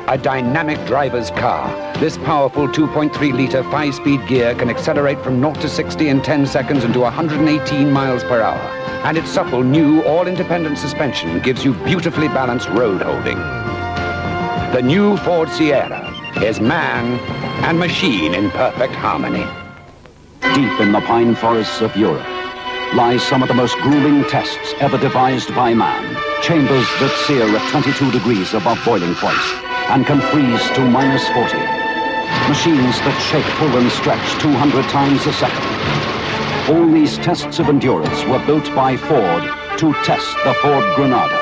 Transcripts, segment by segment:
A dynamic driver's car. This powerful 2.3-litre 5-speed gear can accelerate from 0 to 60 in 10 seconds and to 118 miles per hour. And its supple, new, all-independent suspension gives you beautifully balanced road holding. The new Ford Sierra is man and machine in perfect harmony. Deep in the pine forests of Europe lies some of the most grueling tests ever devised by man. Chambers that sear at 22 degrees above boiling point and can freeze to -40. Machines that shake, pull and stretch 200 times a second. All these tests of endurance were built by Ford to test the Ford Granada.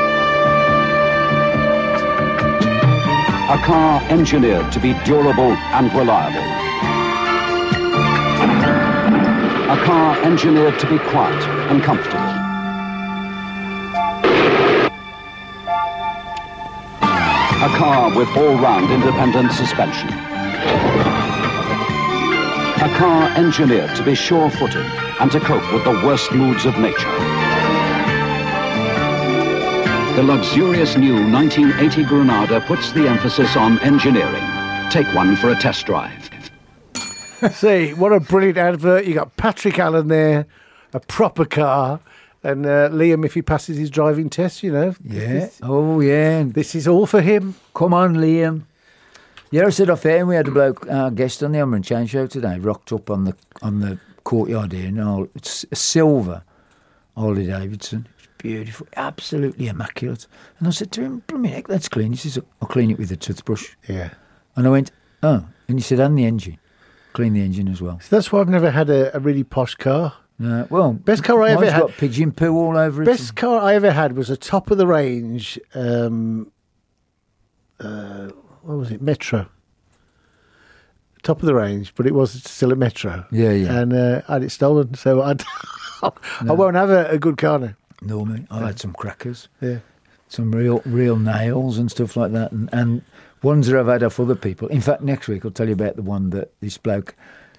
A car engineered to be durable and reliable. A car engineered to be quiet and comfortable. A car with all-round independent suspension. A car engineered to be sure-footed and to cope with the worst moods of nature. The luxurious new 1980 Granada puts the emphasis on engineering. Take one for a test drive. See, what a brilliant advert. You got Patrick Allen there, a proper car. And Liam, if he passes his driving test, you know. Yeah. Oh, yeah. This is all for him. Come on, Liam. Yeah, I said off air, and we had a bloke, our guest on the Humber and Chain show today, rocked up on the courtyard here. And it's a silver Harley Davidson. It's beautiful, absolutely immaculate. And I said to him, "Blooming heck, that's clean." He says, "I'll clean it with a toothbrush." Yeah. And I went, "Oh." And he said, "And the engine. Clean the engine as well." So that's why I've never had a really posh car. No, well, best car I ever had. Got pigeon poo all over it. Best car I ever had was a top of the range. What was it? Metro. Top of the range, but it was still a Metro. Yeah, yeah. And I had it stolen, so I won't have a good car now. No, mate. I had some crackers. Yeah. Some real nails and stuff like that, and ones that I've had off other people. In fact, next week I'll tell you about the one that this bloke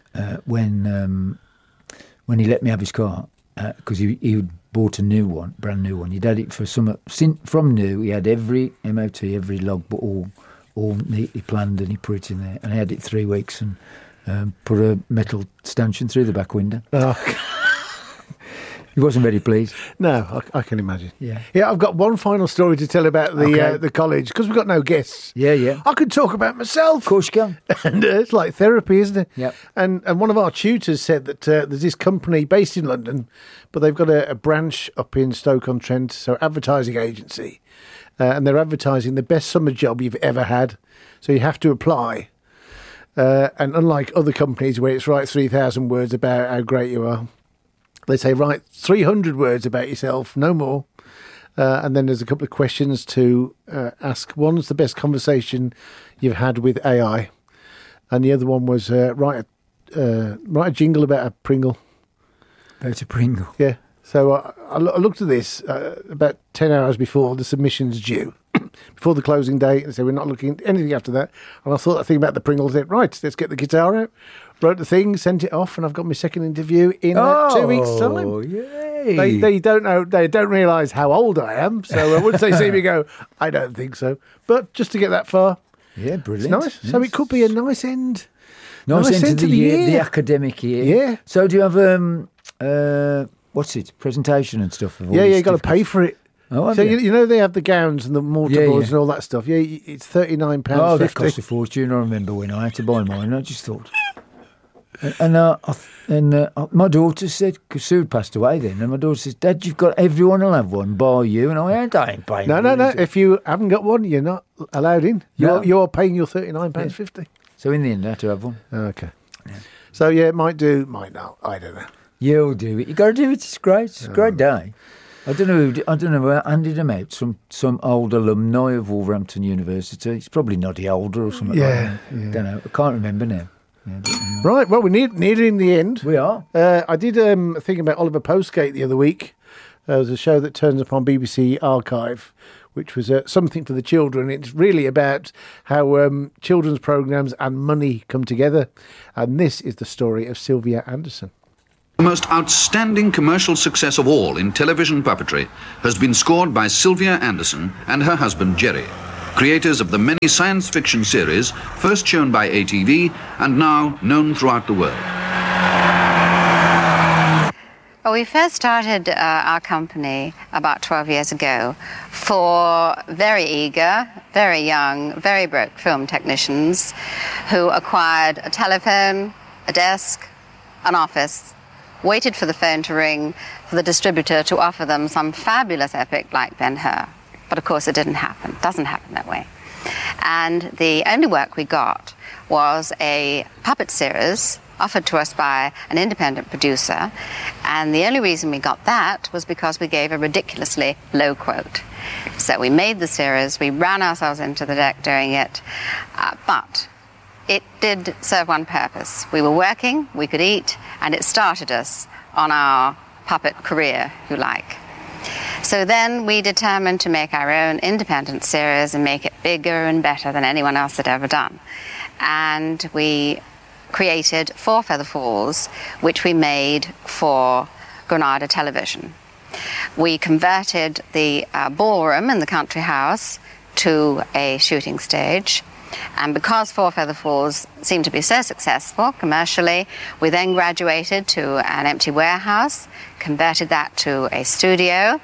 when he let me have his car, because he bought a new one, brand new one. He'd had it for from new. He had every MOT, every logbook, all neatly planned, and he put it in there. And I had it 3 weeks and put a metal stanchion through the back window. Oh. He wasn't very pleased. No, I can imagine. Yeah. I've got one final story to tell about the college, because we've got no guests. Yeah. I could talk about myself. Of course you can. And it's like therapy, isn't it? Yep. And one of our tutors said that there's this company based in London, but they've got a branch up in Stoke-on-Trent, so advertising agency, and they're advertising the best summer job you've ever had. So you have to apply. And unlike other companies where it's write 3,000 words about how great you are, they say write 300 words about yourself, no more. And then there's a couple of questions to ask. One's the best conversation you've had with AI, and the other one was write a jingle about a Pringle. About a Pringle. Yeah. So I looked at this about 10 hours before the submission's due, before the closing date, and said we're not looking at anything after that. And I thought that thing about the Pringles. I said, right, let's get the guitar out. Wrote the thing, sent it off, and I've got my second interview in 2 weeks' time. Oh, yay! They don't know. They don't realise how old I am. So once they see me go, I don't think so. But just to get that far, yeah, brilliant. It's nice. Yes. So it could be a nice end. Nice end to the year, the academic year. Yeah. So do you have what's it? Presentation and stuff. Yeah, you got to pay for it. Oh, so you know they have the gowns and the mortarboards and all that stuff. Yeah, it's £39. Oh, that cost a fortune. I remember when I had to buy mine. I just thought. And my daughter said, because Sue had passed away then, and my daughter says, "Dad, you've got everyone will have one, bar you." And I went, "I ain't paying." No. If you haven't got one, you're not allowed in. You're paying your £39.50. So in the end, I had to have one. Okay. Yeah. So it might do, might not. I don't know. You'll do it. You got to do it. It's great. It's a great day. I don't know who handed them out. Some old alumni of Wolverhampton University. It's probably Noddy Older or something. Yeah. Don't know. I can't remember now. Yeah, right, well, we're nearly in the end. We are. I did a thing about Oliver Postgate the other week. There was a show that turns up on BBC Archive, which was something for the children. It's really about how children's programmes and money come together. And this is the story of Sylvia Anderson. The most outstanding commercial success of all in television puppetry has been scored by Sylvia Anderson and her husband Jerry. creators of the many science fiction series first shown by ATV and now known throughout the world. Well, we first started our company about 12 years ago for very eager, very young, very broke film technicians who acquired a telephone, a desk, an office, waited for the phone to ring for the distributor to offer them some fabulous epic like Ben-Hur. But of course it didn't happen. It doesn't happen that way. And the only work we got was a puppet series offered to us by an independent producer, and the only reason we got that was because we gave a ridiculously low quote. So we made the series, we ran ourselves into the deck doing it, but it did serve one purpose. We were working, we could eat, and it started us on our puppet career, if you like. So then we determined to make our own independent series and make it bigger and better than anyone else had ever done. And we created Four Feather Falls, which we made for Granada Television. We converted the ballroom in the country house to a shooting stage, and because Four Feather Falls seemed to be so successful commercially, we then graduated to an empty warehouse, converted that to a studio,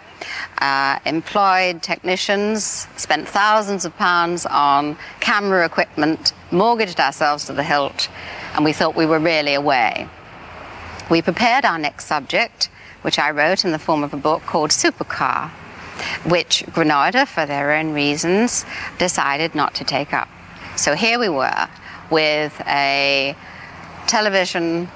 employed technicians, spent thousands of pounds on camera equipment, mortgaged ourselves to the hilt, and we thought we were really away. We prepared our next subject, which I wrote in the form of a book called Supercar, which Granada, for their own reasons, decided not to take up. So here we were with a television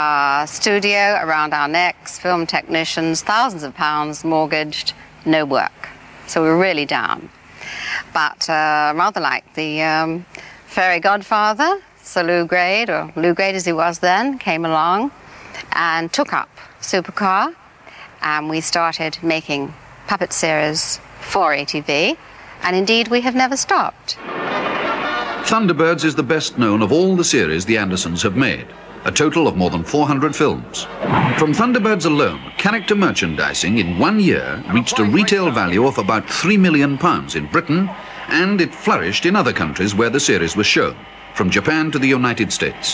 studio around our necks, film technicians, thousands of pounds mortgaged, no work. So we were really down. But rather like the fairy godfather, Sir Lou Grade, or Lou Grade as he was then, came along and took up Supercar, and we started making puppet series for ATV, and indeed we have never stopped. Thunderbirds is the best known of all the series the Andersons have made, a total of more than 400 films. From Thunderbirds alone, character merchandising in 1 year reached a retail value of about £3 million in Britain, and it flourished in other countries where the series was shown, from Japan to the United States.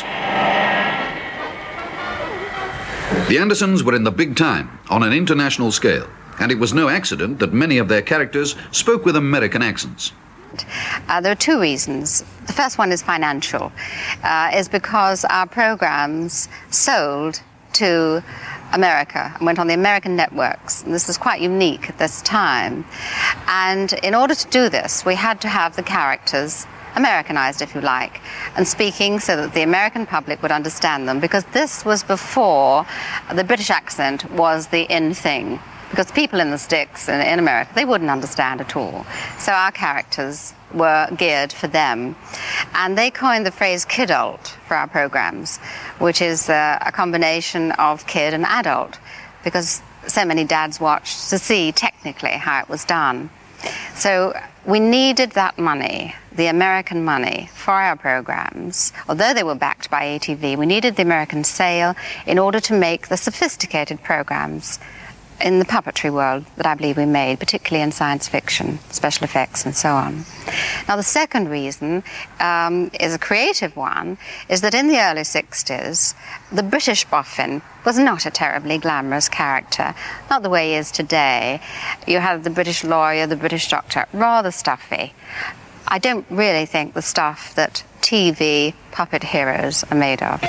The Andersons were in the big time, on an international scale, and it was no accident that many of their characters spoke with American accents. There are two reasons. The first one is financial, is because our programs sold to America and went on the American networks. And this was quite unique at this time. And in order to do this, we had to have the characters Americanized, if you like, and speaking so that the American public would understand them, because this was before the British accent was the in thing. Because people in the sticks in America, they wouldn't understand at all. So our characters were geared for them. And they coined the phrase kidult for our programs, which is a combination of kid and adult, because so many dads watched to see technically how it was done. So we needed that money, the American money, for our programs. Although they were backed by ATV, we needed the American sale in order to make the sophisticated programs in the puppetry world that I believe we made, particularly in science fiction, special effects and so on. Now the second reason is a creative one, is that in the early 60s, the British boffin was not a terribly glamorous character, not the way he is today. You have the British lawyer, the British doctor, rather stuffy. I don't really think the stuff that TV puppet heroes are made of.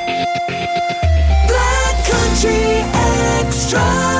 Black Country Extra.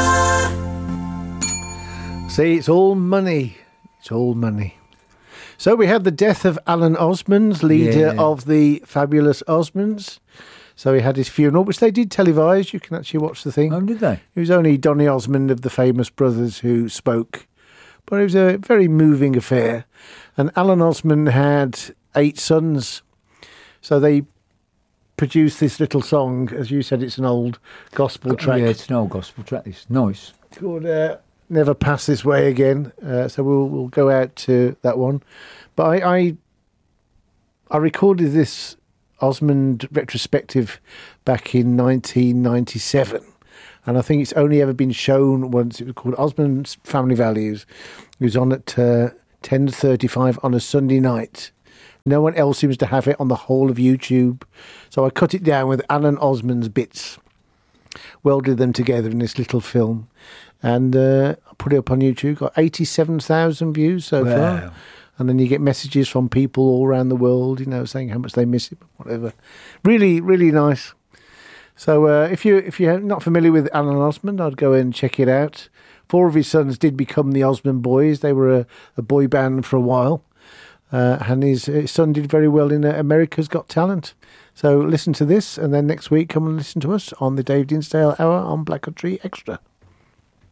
See, it's all money. It's all money. So we had the death of Alan Osmonds, leader of the Fabulous Osmonds. So he had his funeral, which they did televise. You can actually watch the thing. Oh, did they? It was only Donny Osmond of the Famous Brothers who spoke. But it was a very moving affair. And Alan Osmond had 8 sons. So they produced this little song. As you said, it's an old gospel track. Yeah, it's an old gospel track. It's nice. It's called Never Pass This Way Again. So we'll go out to that one. But I recorded this Osmond retrospective back in 1997. And I think it's only ever been shown once. It was called Osmond's Family Values. It was on at 10:35 on a Sunday night. No one else seems to have it on the whole of YouTube. So I cut it down with Alan Osman's bits, welded them together in this little film, and I put it up on YouTube. Got 87,000 views so far. And then you get messages from people all around the world, you know, saying how much they miss it, whatever. Really, really nice. So if you're not familiar with Alan Osman, I'd go and check it out. 4 of his sons did become the Osman Boys. They were a boy band for a while. And his son did very well in America's Got Talent. So listen to this, and then next week come and listen to us on the Dave Dinsdale Hour on Black Country Extra.